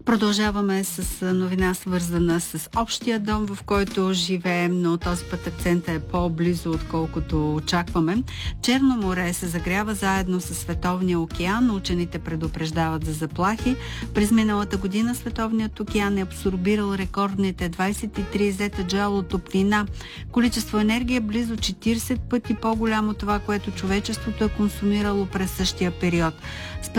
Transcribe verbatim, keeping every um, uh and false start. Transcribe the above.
Продължаваме с новина, свързана с общия дом, в който живеем, но този път акцента е по-близо, отколкото очакваме. Черно море се загрява заедно с Световния океан. Учените предупреждават за заплахи. През миналата година Световният океан е абсорбирал рекордните двадесет и три зетаджаул от топлина. Количество енергия е близо четиридесет пъти по-голямо това, което човечеството е консумирало през същия период.